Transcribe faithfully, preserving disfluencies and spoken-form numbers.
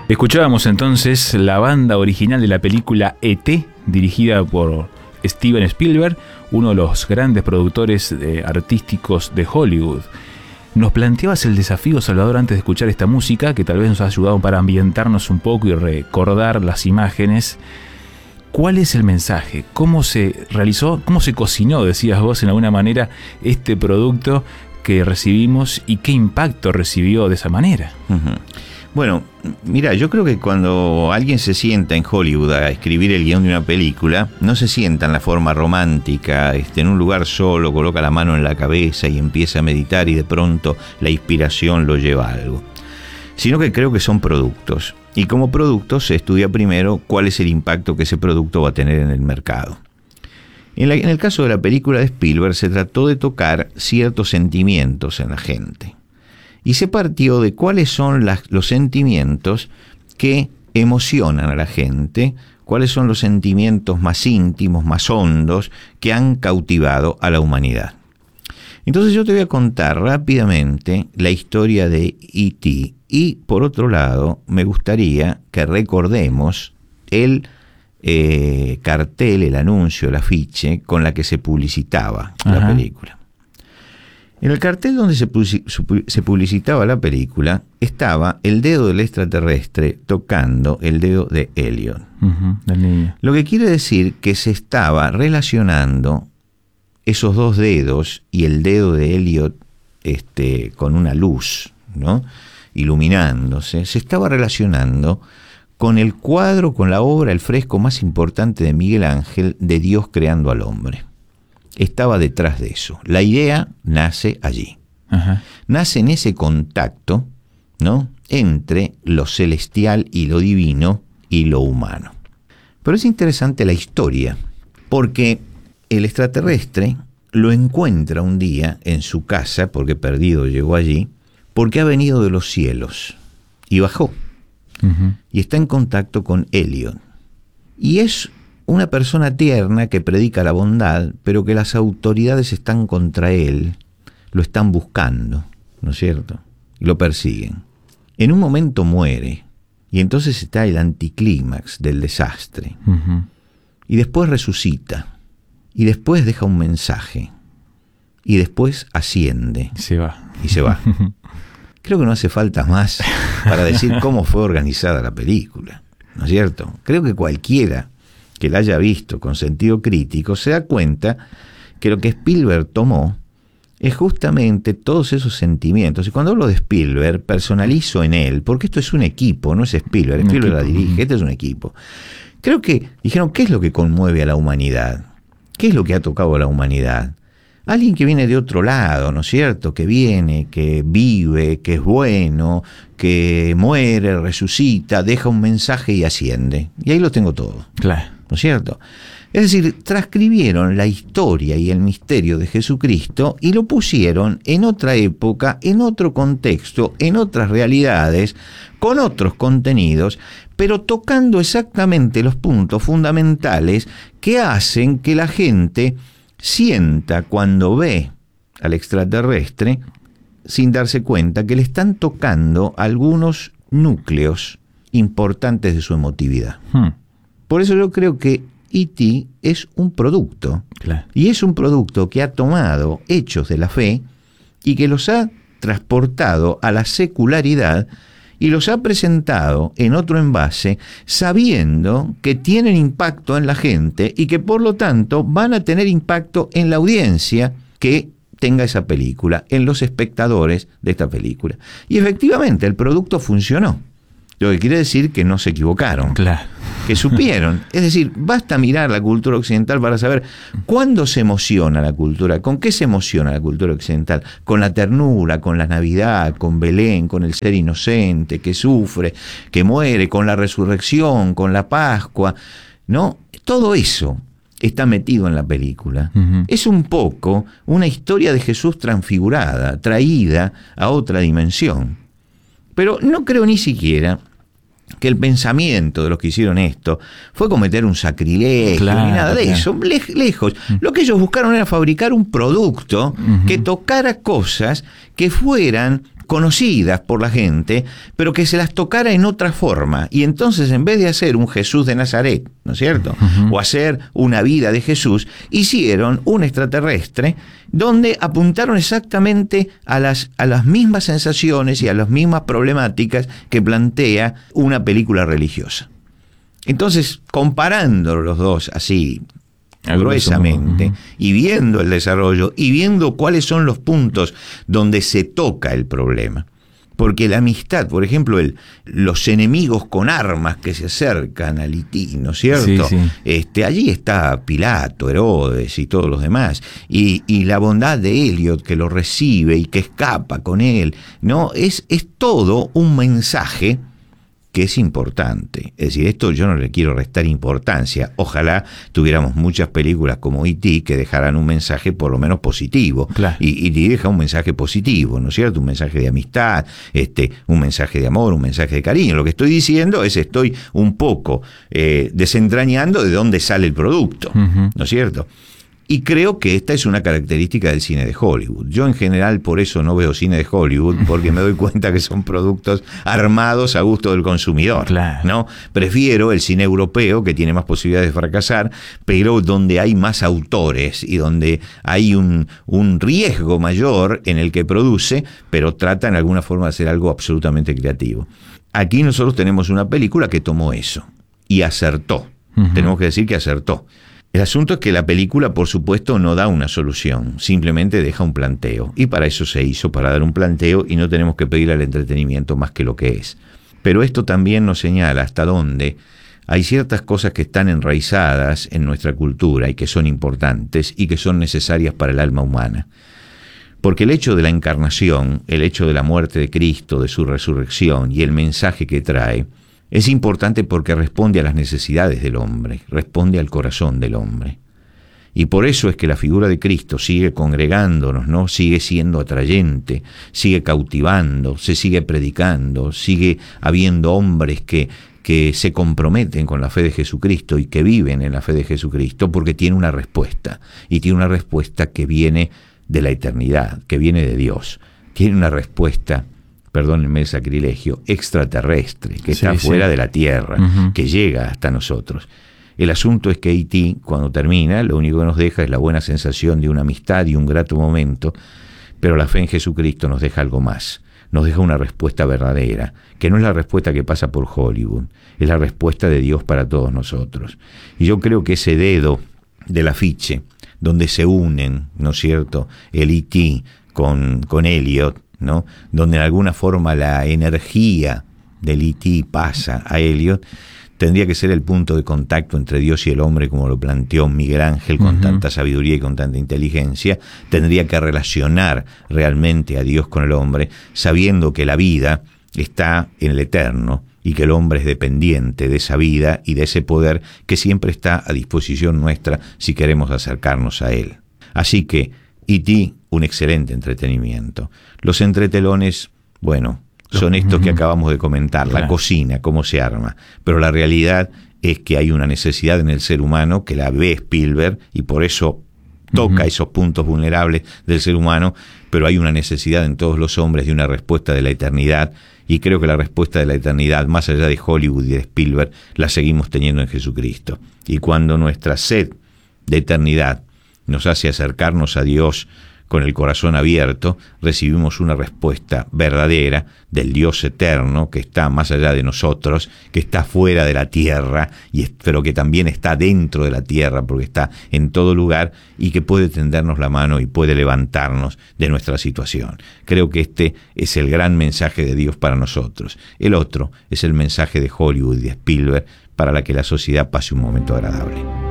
Escuchábamos entonces la banda original de la película E T, dirigida por Steven Spielberg, uno de los grandes productores eh, artísticos de Hollywood. Nos planteabas el desafío, Salvador, antes de escuchar esta música, que tal vez nos ha ayudado para ambientarnos un poco y recordar las imágenes. ¿Cuál es el mensaje? ¿Cómo se realizó, cómo se cocinó, decías vos, en alguna manera, este producto que recibimos y qué impacto recibió de esa manera? Uh-huh. Bueno, mira, yo creo que cuando alguien se sienta en Hollywood a escribir el guión de una película, no se sienta en la forma romántica, este, en un lugar solo, coloca la mano en la cabeza y empieza a meditar y de pronto la inspiración lo lleva a algo. Sino que creo que son productos. Y como productos se estudia primero cuál es el impacto que ese producto va a tener en el mercado. En, la, en el caso de la película de Spielberg se trató de tocar ciertos sentimientos en la gente. Y se partió de cuáles son las, los sentimientos que emocionan a la gente, cuáles son los sentimientos más íntimos, más hondos, que han cautivado a la humanidad. Entonces yo te voy a contar rápidamente la historia de E T y, por otro lado, me gustaría que recordemos el eh, cartel, el anuncio, el afiche con la que se publicitaba Ajá. la película. En el cartel donde se publicitaba la película estaba el dedo del extraterrestre tocando el dedo de Elliot. Uh-huh, del niño. Lo que quiere decir que se estaba relacionando esos dos dedos y el dedo de Elliot este, con una luz, ¿no? Iluminándose. Se estaba relacionando con el cuadro, con la obra, el fresco más importante de Miguel Ángel, de Dios creando al hombre. Estaba detrás de eso. La idea nace allí. Ajá. Nace en ese contacto, ¿no?, entre lo celestial y lo divino y lo humano. Pero es interesante la historia, porque el extraterrestre lo encuentra un día en su casa, porque perdido llegó allí, porque ha venido de los cielos y bajó. Uh-huh. Y está en contacto con Elliot. Y es una persona tierna que predica la bondad, pero que las autoridades están contra él, lo están buscando, ¿no es cierto? Y lo persiguen. En un momento muere, y entonces está el anticlímax del desastre. Uh-huh. Y después resucita, y después deja un mensaje, y después asciende. Se va. Y se va. Creo que no hace falta más para decir cómo fue organizada la película, ¿no es cierto? Creo que cualquiera que la haya visto con sentido crítico, se da cuenta que lo que Spielberg tomó es justamente todos esos sentimientos. Y cuando hablo de Spielberg, personalizo en él, porque esto es un equipo, no es Spielberg, Spielberg la dirige, este es un equipo. Creo que dijeron, ¿qué es lo que conmueve a la humanidad? ¿Qué es lo que ha tocado a la humanidad? Alguien que viene de otro lado, ¿no es cierto? Que viene, que vive, que es bueno, que muere, resucita, deja un mensaje y asciende. Y ahí lo tengo todo. Claro. ¿No es cierto? Es decir, transcribieron la historia y el misterio de Jesucristo y lo pusieron en otra época, en otro contexto, en otras realidades, con otros contenidos, pero tocando exactamente los puntos fundamentales que hacen que la gente sienta cuando ve al extraterrestre, sin darse cuenta, que le están tocando algunos núcleos importantes de su emotividad. Hmm. Por eso yo creo que E T es un producto, claro. Y es un producto que ha tomado hechos de la fe y que los ha transportado a la secularidad y los ha presentado en otro envase, sabiendo que tienen impacto en la gente y que por lo tanto van a tener impacto en la audiencia que tenga esa película, en los espectadores de esta película. Y efectivamente el producto funcionó. Lo que quiere decir que no se equivocaron, claro. Que supieron. Es decir, basta mirar la cultura occidental para saber cuándo se emociona la cultura, con qué se emociona la cultura occidental, con la ternura, con la Navidad, con Belén, con el ser inocente, que sufre, que muere, con la resurrección, con la Pascua, ¿no? Todo eso está metido en la película. Uh-huh. Es un poco una historia de Jesús transfigurada, traída a otra dimensión. Pero no creo ni siquiera que el pensamiento de los que hicieron esto fue cometer un sacrilegio, claro, ni nada de claro. eso, le- lejos. Uh-huh. Lo que ellos buscaron era fabricar un producto uh-huh. que tocara cosas que fueran conocidas por la gente, pero que se las tocara en otra forma. Y entonces, en vez de hacer un Jesús de Nazaret, ¿no es cierto?, uh-huh. o hacer una vida de Jesús, hicieron un extraterrestre donde apuntaron exactamente a las, a las mismas sensaciones y a las mismas problemáticas que plantea una película religiosa. Entonces, comparando los dos así gruesamente, uh-huh. y viendo el desarrollo y viendo cuáles son los puntos donde se toca el problema. Porque la amistad, por ejemplo, el, los enemigos con armas que se acercan al I T, ¿no es cierto? Sí, sí. Este, allí está Pilato, Herodes y todos los demás. Y, y la bondad de Elliot que lo recibe y que escapa con él, ¿no? Es, es todo un mensaje que es importante. Es decir, esto yo no le quiero restar importancia. Ojalá tuviéramos muchas películas como E T que dejaran un mensaje por lo menos positivo. Claro. Y, y deja un mensaje positivo, ¿no es cierto? Un mensaje de amistad, este, un mensaje de amor, un mensaje de cariño. Lo que estoy diciendo es, estoy un poco eh, desentrañando de dónde sale el producto, uh-huh. ¿no es cierto? Y creo que esta es una característica del cine de Hollywood. Yo en general por eso no veo cine de Hollywood, porque me doy cuenta que son productos armados a gusto del consumidor. Claro. ¿No? Prefiero el cine europeo, que tiene más posibilidades de fracasar, pero donde hay más autores y donde hay un, un riesgo mayor en el que produce, pero trata en alguna forma de hacer algo absolutamente creativo. Aquí nosotros tenemos una película que tomó eso y acertó. Uh-huh. Tenemos que decir que acertó. El asunto es que la película, por supuesto, no da una solución, simplemente deja un planteo. Y para eso se hizo, para dar un planteo, y no tenemos que pedir al entretenimiento más que lo que es. Pero esto también nos señala hasta dónde hay ciertas cosas que están enraizadas en nuestra cultura y que son importantes y que son necesarias para el alma humana. Porque el hecho de la encarnación, el hecho de la muerte de Cristo, de su resurrección y el mensaje que trae, es importante porque responde a las necesidades del hombre, responde al corazón del hombre. Y por eso es que la figura de Cristo sigue congregándonos, ¿no? Sigue siendo atrayente, sigue cautivando, se sigue predicando, sigue habiendo hombres que, que se comprometen con la fe de Jesucristo y que viven en la fe de Jesucristo porque tiene una respuesta, y tiene una respuesta que viene de la eternidad, que viene de Dios. Tiene una respuesta, perdónenme el sacrilegio, extraterrestre, que está sí, fuera sí. de la Tierra, uh-huh. que llega hasta nosotros. El asunto es que E T, cuando termina, lo único que nos deja es la buena sensación de una amistad y un grato momento, pero la fe en Jesucristo nos deja algo más, nos deja una respuesta verdadera, que no es la respuesta que pasa por Hollywood, es la respuesta de Dios para todos nosotros. Y yo creo que ese dedo del afiche, donde se unen, ¿no es cierto?, el E T con, con Elliot, ¿no?, donde en alguna forma la energía del E T pasa a Elliot, tendría que ser el punto de contacto entre Dios y el hombre, como lo planteó Miguel Ángel con uh-huh. tanta sabiduría y con tanta inteligencia. Tendría que relacionar realmente a Dios con el hombre, sabiendo que la vida está en el eterno y que el hombre es dependiente de esa vida y de ese poder que siempre está a disposición nuestra si queremos acercarnos a él. Así que E T, un excelente entretenimiento. Los entretelones, bueno, son estos que acabamos de comentar, la cocina, cómo se arma. Pero la realidad es que hay una necesidad en el ser humano que la ve Spielberg y por eso toca uh-huh. esos puntos vulnerables del ser humano, pero hay una necesidad en todos los hombres de una respuesta de la eternidad, y creo que la respuesta de la eternidad, más allá de Hollywood y de Spielberg, la seguimos teniendo en Jesucristo. Y cuando nuestra sed de eternidad nos hace acercarnos a Dios con el corazón abierto, recibimos una respuesta verdadera del Dios eterno que está más allá de nosotros, que está fuera de la tierra, y pero que también está dentro de la tierra porque está en todo lugar y que puede tendernos la mano y puede levantarnos de nuestra situación. Creo que este es el gran mensaje de Dios para nosotros. El otro es el mensaje de Hollywood y de Spielberg para la que la sociedad pase un momento agradable.